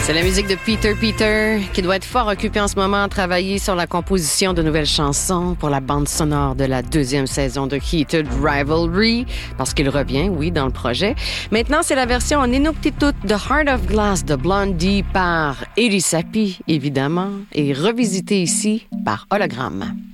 C'est la musique de Peter, qui doit être fort occupé en ce moment à travailler sur la composition de nouvelles chansons pour la bande sonore de la 2e saison de Heated Rivalry, parce qu'il revient, oui, dans le projet. Maintenant, c'est la version en Inuktitut de Heart of Glass de Blondie par Eddie Sappi, évidemment, et revisitée ici par Hologramme.